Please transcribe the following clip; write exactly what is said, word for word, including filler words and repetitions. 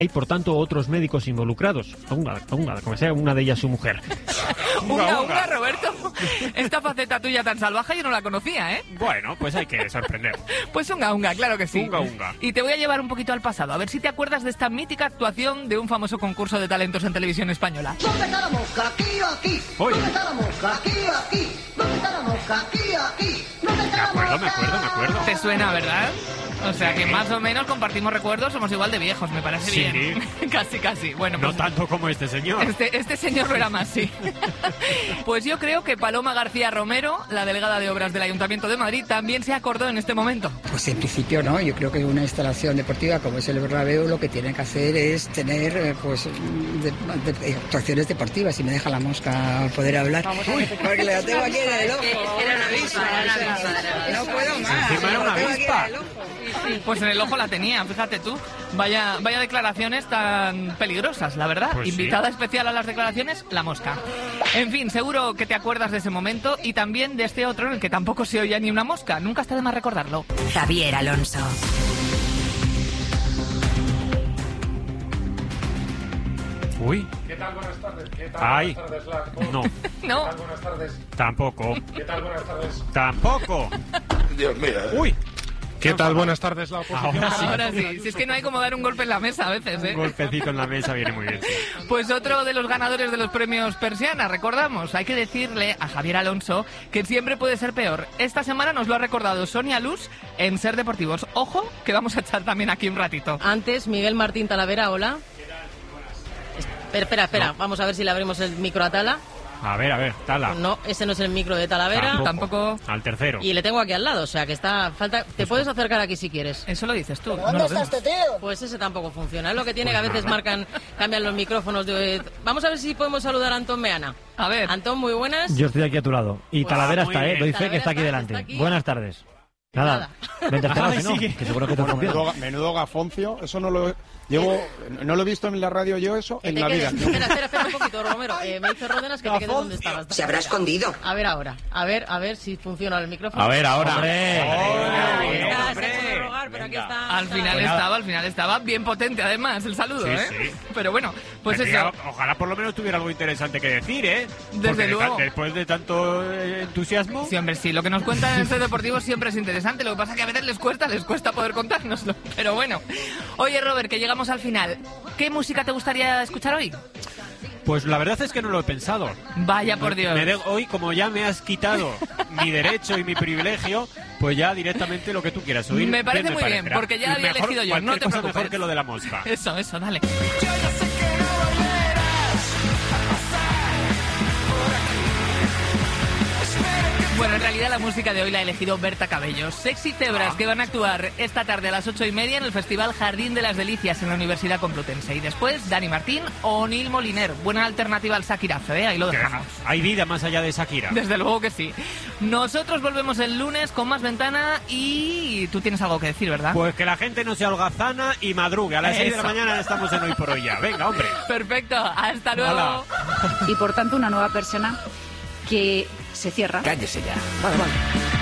Hay, por tanto, otros médicos involucrados. Unga, unga, como sea una de ellas su mujer. Unga, unga, Roberto. Esta faceta tuya tan salvaje yo no la conocía, ¿eh? Bueno, pues hay que sorprender. Pues unga, unga, claro que sí. Unga, unga. Y te voy a llevar un poquito al pasado, a ver si te acuerdas de esta mítica actuación de un famoso concurso de talentos en televisión española. ¿Dónde está la mosca? Aquí o aquí. Oye. ¿Dónde está la mosca? Aquí o aquí. ¿Dónde está la mosca? Aquí o aquí. ¿Dónde está Me la acuerdo, mosca? me acuerdo, me acuerdo. Te suena, ¿verdad? O sea que más o menos compartimos recuerdos, somos igual de viejos, me parece Sí. bien. Casi, casi. Bueno, No pues, tanto como este señor. Este, este señor lo era más, sí. Pues yo creo que Paloma García Romero, la delegada de obras del Ayuntamiento de Madrid, también se acordó en este momento. Pues en principio no, yo creo que una instalación deportiva como es el Bernabéu lo que tiene que hacer es tener eh, pues de, de, actuaciones deportivas. Si me deja la mosca poder hablar. Uy, porque la tengo aquí en el ojo. Era una avispa, era una avispa. No puedo más. Encima era una la tengo aquí avispa. en el ojo. Pues en el ojo la tenía, fíjate tú. Vaya, vaya declaraciones tan peligrosas, la verdad. Pues sí. Invitada especial a las declaraciones, la mosca. En fin, seguro que te acuerdas de ese momento y también de este otro en el que tampoco se oía ni una mosca. Nunca está de más recordarlo. Javier Alonso. Uy. ¿Qué tal? Buenas tardes. ¿Qué tal? Ay. Buenas tardes, Lar. ¿Cómo- No. No. ¿Qué tal? Buenas tardes. Tampoco. ¿Qué tal? Buenas tardes. Tampoco. Dios mío. Uy. ¿Qué tal? Buenas tardes, la oposición. Ahora sí. Ahora sí, si es que no hay como dar un golpe en la mesa a veces, ¿eh? Un golpecito en la mesa viene muy bien. Sí. Pues otro de los ganadores de los premios Persiana, recordamos, hay que decirle a Javier Alonso que siempre puede ser peor. Esta semana nos lo ha recordado Sonia Luz en Ser Deportivos. Ojo, que vamos a echar también aquí un ratito. Antes, Miguel Martín Talavera, hola. Espera, espera, espera. No. Vamos a ver si le abrimos el micro a Tala. A ver, a ver, Tala. No, ese no es el micro de Talavera. Tampoco. Al tercero. Y le tengo aquí al lado, o sea que está falta. Te puedes acercar aquí si quieres. Eso lo dices tú. no ¿Dónde lo está vemos. este tío? Pues ese tampoco funciona. Es lo que tiene Pues que a veces nada. marcan, cambian los micrófonos. De... Vamos a ver si podemos saludar a Antón Meana. A ver. Antón, muy buenas. Yo estoy aquí a tu lado. Y Pues- Talavera Ah, muy está, ¿eh? bien. Doy fe que Talavera está aquí está, delante. está aquí. Buenas tardes. Nada. Vente a Ay, que no, sí. que seguro que te funciona. Menudo, menudo gafoncio. Eso no lo llevo, no lo he visto en la radio yo eso Que en te la vida. quedes. Espera, espera, espera un poquito, Romero. Eh, me dice Ródenas que te quedes donde estabas. Se habrá escondido. A ver ahora. A ver, a ver si funciona el micrófono. A ver, ahora. ¡Hombre! Ahí está, se ha hombre. hecho de rogar, pero aquí está. Al final Pues nada. estaba, al final estaba bien potente además el saludo, Sí, ¿eh? sí. Pero bueno, pues Tendría- eso. Ojalá por lo menos tuviera algo interesante que decir, ¿eh? Desde Porque de luego. ta- después de tanto eh, entusiasmo. Sí, hombre, sí, lo que nos cuentan en este deportivo siempre es interesante, lo que pasa es que a veces les cuesta, les cuesta poder contárnoslo, pero bueno. Oye, Robert, que llegamos al final. ¿Qué música te gustaría escuchar hoy? Pues la verdad es que no lo he pensado. Vaya por Dios. Me de- hoy, como ya me has quitado mi derecho y mi privilegio, pues ya directamente lo que tú quieras oír. Me parece bien muy bien, parecerá. porque ya Y había mejor- elegido yo, cualquier no te cosa preocupes. mejor que lo de la mosca. Eso, eso, dale. Bueno, en realidad la música de hoy la ha elegido Berta Cabello. Sexy Cebras, que van a actuar esta tarde a las ocho y media en el Festival Jardín de las Delicias en la Universidad Complutense. Y después, Dani Martín o Neil Moliner. Buena alternativa al Shakirazo, ¿eh? Ahí lo dejamos. Hay vida más allá de Shakira. Desde luego que sí. Nosotros volvemos el lunes con más ventana y tú tienes algo que decir, ¿verdad? Pues que la gente no se holgazana y madrugue. A las seis de la Eso. mañana estamos en Hoy por Hoy ya. Venga, hombre. Perfecto, hasta luego. Hola. Y por tanto una nueva persona que se cierra. Cállese ya. Vale, vale.